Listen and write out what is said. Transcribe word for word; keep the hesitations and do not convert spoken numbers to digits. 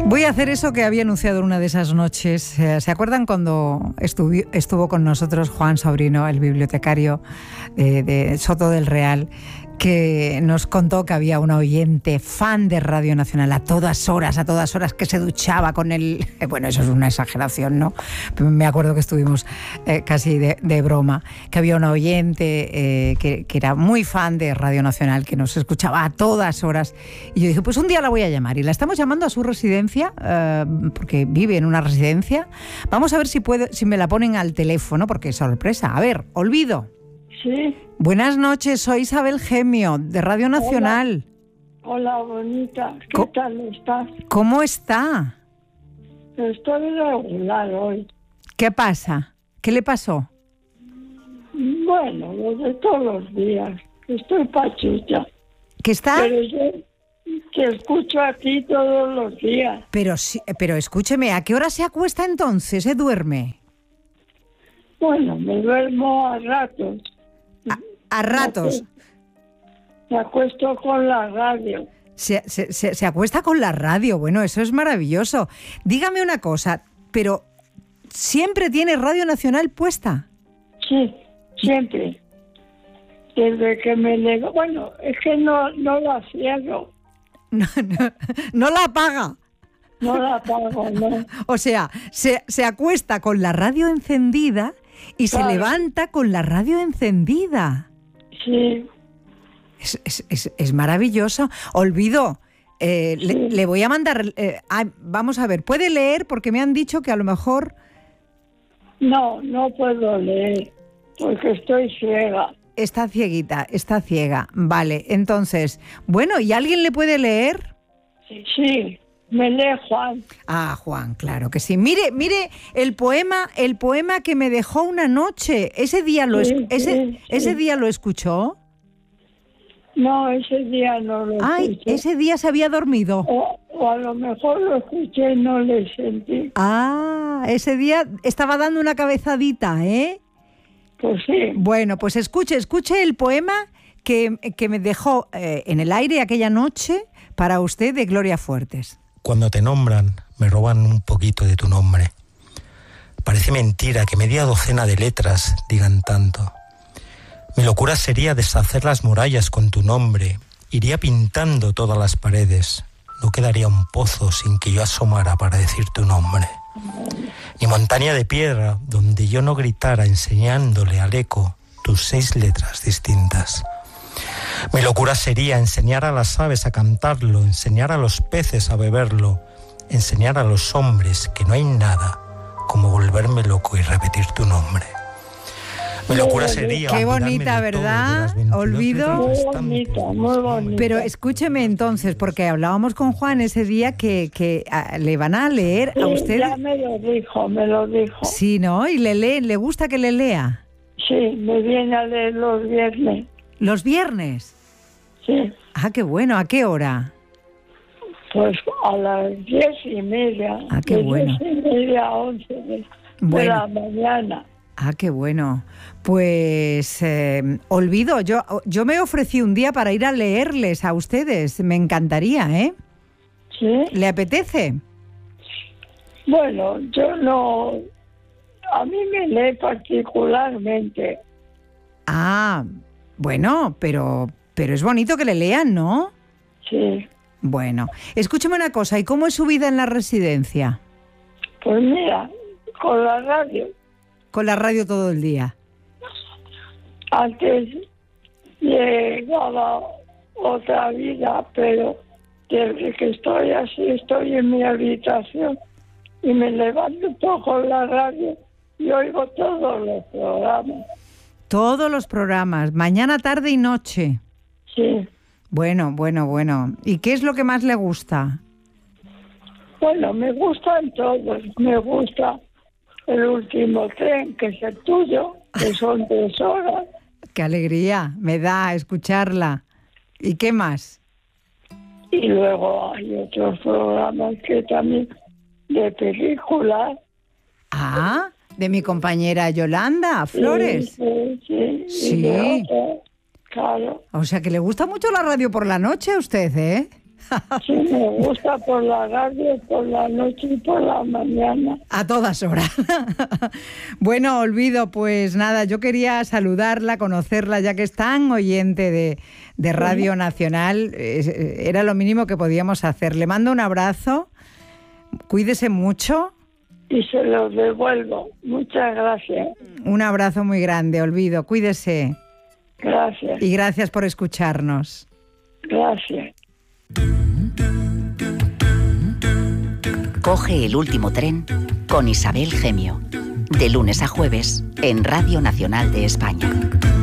Voy a hacer eso que había anunciado una de esas noches. ¿Se acuerdan cuando estuvo, estuvo con nosotros Juan Sobrino, el bibliotecario de, de Soto del Real, que nos contó que había una oyente fan de Radio Nacional a todas horas, a todas horas, que se duchaba con el... Bueno, eso es una exageración, ¿no? Me acuerdo que estuvimos eh, casi de, de broma, que había una oyente eh, que, que era muy fan de Radio Nacional, que nos escuchaba a todas horas. Y yo dije, pues un día la voy a llamar. Y la estamos llamando a su residencia, eh, porque vive en una residencia. Vamos a ver si, puede, si me la ponen al teléfono, porque es sorpresa. A ver, Olvido. Sí. Buenas noches, soy Isabel Gemio, de Radio Nacional. Hola, Hola bonita. ¿Qué Co- tal estás? ¿Cómo está? Estoy regular hoy. ¿Qué pasa? ¿Qué le pasó? Bueno, lo de todos los días. Estoy pachucha. ¿Qué está? Pero yo te escucho aquí todos los días. Pero, sí, pero escúcheme, ¿a qué hora se acuesta entonces? ¿Se duerme? Bueno, me duermo a ratos. A, a ratos. Me acuesto con la radio. Se, se, se, se acuesta con la radio. Bueno, eso es maravilloso. Dígame una cosa, pero ¿siempre tiene Radio Nacional puesta? Sí, siempre. Desde que me llegó... Bueno, es que no, no la cierro. No, no, no la apaga. No la apago, no. O sea, se, se acuesta con la radio encendida y Claro. se levanta con la radio encendida. Sí. Es, es, es, es maravilloso. Olvido, eh, Sí. le, le voy a mandar... Eh, ah, vamos a ver, ¿puede leer? Porque me han dicho que a lo mejor... No, no puedo leer, porque estoy ciega. Está cieguita, está ciega. Vale, entonces... Bueno, ¿y alguien le puede leer? Sí, me lee Juan. Ah, Juan, claro que sí. Mire, mire el poema, el poema que me dejó una noche. Ese día lo, es- Sí, ese, sí, ese sí. día lo escuchó. No, ese día no lo Ay, escuché. ese día se había dormido. O, o a lo mejor lo escuché y no le sentí. Ah, ese día estaba dando una cabezadita, ¿eh? Pues sí. Bueno, pues escuche, escuche el poema que, que me dejó eh, en el aire aquella noche para usted de Gloria Fuertes. Cuando te nombran, me roban un poquito de tu nombre. Parece mentira que media docena de letras digan tanto. Mi locura sería deshacer las murallas con tu nombre. Iría pintando todas las paredes. No quedaría un pozo sin que yo asomara para decir tu nombre. Ni montaña de piedra donde yo no gritara enseñándole al eco tus seis letras distintas. Mi locura sería enseñar a las aves a cantarlo, enseñar a los peces a beberlo, enseñar a los hombres que no hay nada como volverme loco y repetir tu nombre. Mi locura sería... Qué olvidarme bonita, de todo, ¿verdad? de las veintidós Olvido. letras Muy restantes, bonita, de muy los bonita. nombres. Pero escúcheme entonces, porque hablábamos con Juan ese día que, que ah, le van a leer a Sí, usted. ya me lo dijo, me lo dijo. Sí, ¿no? Y le lee, le gusta que le lea. Sí, me viene a leer los viernes. Los viernes. Sí, Ah, qué bueno. ¿A qué hora? pues a las diez y media. Ah, qué de bueno. Diez y media a once de, de Bueno. la mañana. Ah, qué bueno. Pues eh, Olvido, yo, yo me ofrecí un día para ir a leerles a ustedes. Me encantaría, ¿eh? Sí. ¿Le apetece? Bueno, yo no... A mí me lee particularmente. Ah, bueno, pero, pero es bonito que le lean, ¿no? Sí. Bueno, escúcheme una cosa, ¿y cómo es su vida en la residencia? Pues mira, con la radio. Con la radio todo el día. Antes llegaba otra vida, pero desde que estoy así, estoy en mi habitación y me levanto un poco la radio y oigo todos los programas. Todos los programas, mañana, tarde y noche. Sí. Bueno, bueno, bueno. ¿Y qué es lo que más le gusta? Bueno, me gustan todos. Me gusta el último tren, que es el tuyo, que son tres horas. Qué alegría me da escucharla. ¿Y qué más? Y luego hay otros programas que también de películas. Ah, de mi compañera Yolanda Flores. Sí, sí, sí. Sí. Y de otras, claro. O sea que le gusta mucho la radio por la noche a usted, ¿eh? Sí, me gusta por la radio, por la noche y por la mañana. A todas horas. Bueno, Olvido, pues nada, yo quería saludarla, conocerla, ya que es tan oyente de, de Radio sí. Nacional. Era lo mínimo que podíamos hacer. Le mando un abrazo, cuídese mucho. Y se lo devuelvo. Muchas gracias. Un abrazo muy grande, Olvido. Cuídese. Gracias. Y gracias por escucharnos. Gracias. Coge el último tren con Isabel Gemio. De lunes a jueves en Radio Nacional de España.